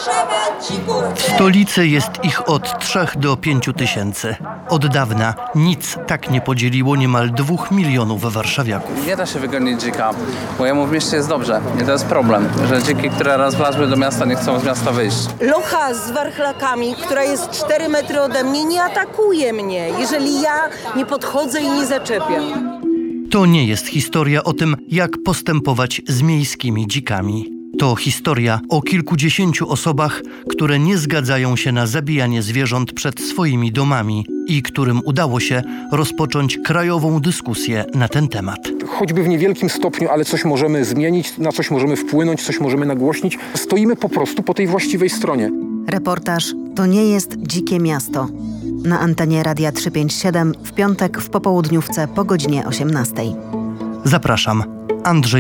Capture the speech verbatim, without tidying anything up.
W stolicy jest ich od trzech do pięciu tysięcy. Od dawna nic tak nie podzieliło niemal dwóch milionów warszawiaków. Nie da się wygonić dzika, bo jemu w mieście jest dobrze. I to jest problem, że dziki, które raz wlazły do miasta, nie chcą z miasta wyjść. Locha z warchlakami, która jest cztery metry ode mnie, nie atakuje mnie, jeżeli ja nie podchodzę i nie zaczepiam. To nie jest historia o tym, jak postępować z miejskimi dzikami. To historia o kilkudziesięciu osobach, które nie zgadzają się na zabijanie zwierząt przed swoimi domami i którym udało się rozpocząć krajową dyskusję na ten temat. Choćby w niewielkim stopniu, ale coś możemy zmienić, na coś możemy wpłynąć, coś możemy nagłośnić. Stoimy po prostu po tej właściwej stronie. Reportaż To nie jest dzikie miasto. Na antenie Radia trzysta pięćdziesiąt siedem w piątek w popołudniówce po godzinie osiemnastej. Zapraszam, Andrzej